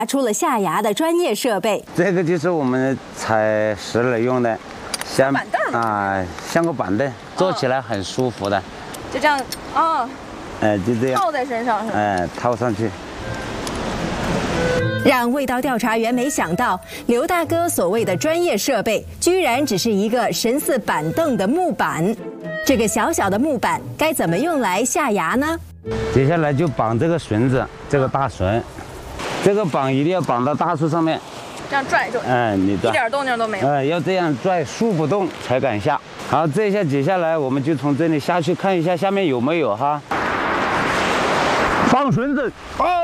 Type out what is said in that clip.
拿出了下牙的专业设备。 这个就是我们采石了用的，像板凳啊，像个板凳，坐起来很舒服的。 就这样哦。 就这样套在身上是吧？ 套上去。 让味道调查员没想到，刘大哥所谓的专业设备，居然只是一个神似板凳的木板。这个小小的木板该怎么用来下牙呢？ 接下来就绑这个绳子，这个大绳，这个绑一定要绑到大树上面， 这样拽就， 你拽， 一点动静都没有。 要这样拽，树不动才敢下。好，这一下解下来，我们就从这里下去看一下下面有没有哈。放绳子，